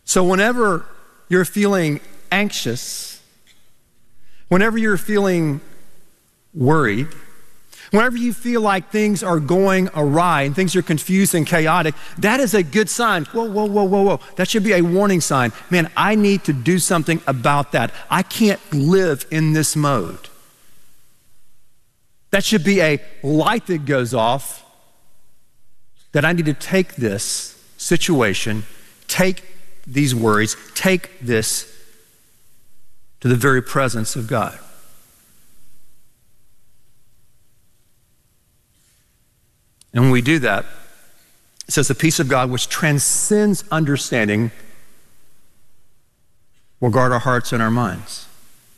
So whenever you're feeling anxious, whenever you're feeling worried, whenever you feel like things are going awry and things are confused and chaotic, that is a good sign. Whoa. That should be a warning sign. Man, I need to do something about that. I can't live in this mode. That should be a light that goes off that I need to take this situation, take these worries, take this to the very presence of God. And when we do that, it says the peace of God which transcends understanding will guard our hearts and our minds.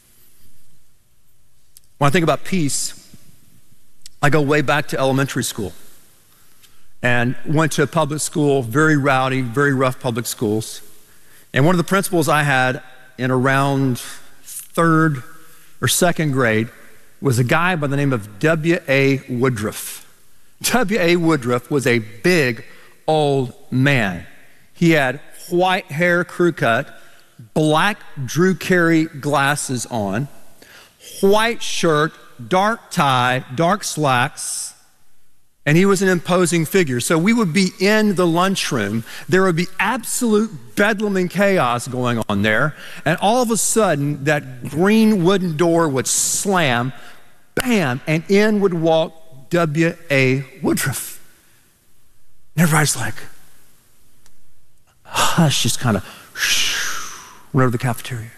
When I think about peace, I go way back to elementary school and went to a public school, very rowdy, very rough public schools. And one of the principals I had in around third or second grade was a guy by the name of W.A. Woodruff. W.A. Woodruff was a big old man. He had white hair, crew cut, black Drew Carey glasses on, white shirt, dark tie, dark slacks, and he was an imposing figure. So we would be in the lunchroom. There would be absolute bedlam and chaos going on there. And all of a sudden, that green wooden door would slam, bam, and in would walk W.A. Woodruff. And everybody's like, hush, just kind of went over to the cafeteria.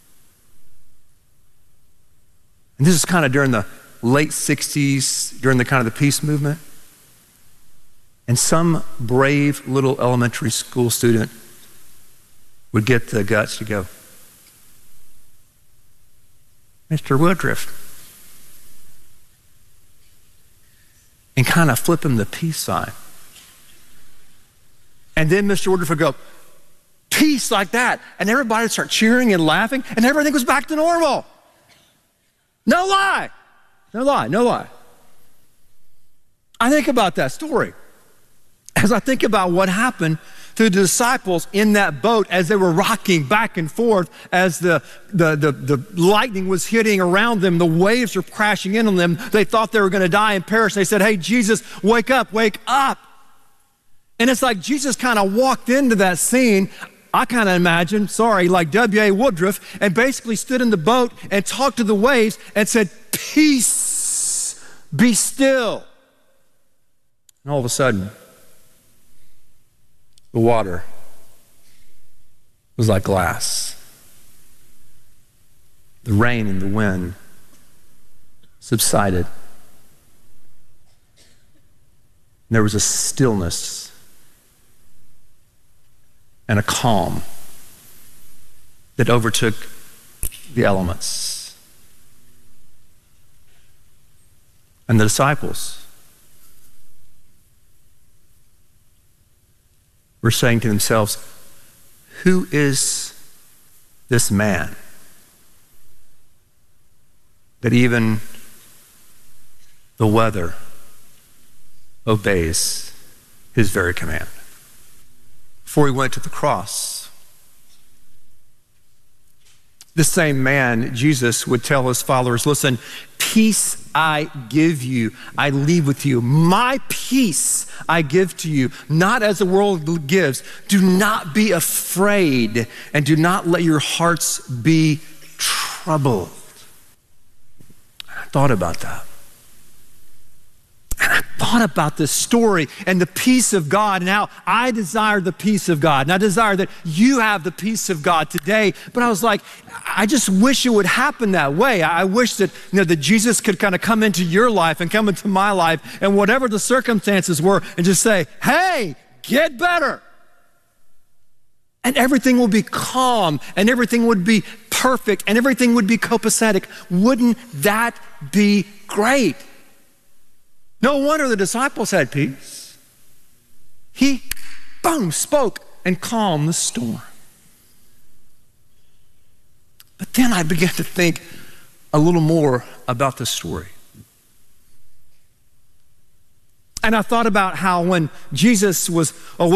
And this is kind of during the late 60s, during the kind of the peace movement. And some brave little elementary school student would get the guts to go, Mr. Woodruff, and kind of flip him the peace sign. And then Mr. Woodruff would go, peace, like that. And everybody would start cheering and laughing, and everything was back to normal. No lie. I think about that story as I think about what happened to the disciples in that boat as they were rocking back and forth, as the lightning was hitting around them, the waves were crashing in on them. They thought they were going to die and perish. They said, hey, Jesus, wake up. And it's like Jesus kind of walked into that scene, I kind of imagine, like W.A. Woodruff, and basically stood in the boat and talked to the waves and said, peace, be still. And all of a sudden, the water was like glass. The rain and the wind subsided. And there was a stillness and a calm that overtook the elements. And the disciples were saying to themselves, who is this man that even the weather obeys his very command? Before he went to the cross, the same man, Jesus, would tell his followers, listen, peace I give you, I leave with you. My peace I give to you, not as the world gives. Do not be afraid, and do not let your hearts be troubled. I thought about that. And I thought about this story and the peace of God and how I desire the peace of God. And I desire that you have the peace of God today. But I was like, I just wish it would happen that way. I wish that, that Jesus could kind of come into your life and come into my life, and whatever the circumstances were, and just say, hey, get better. And everything will be calm, and everything would be perfect, and everything would be copacetic. Wouldn't that be great? No wonder the disciples had peace. He, boom, spoke and calmed the storm. But then I began to think a little more about the story. And I thought about how when Jesus was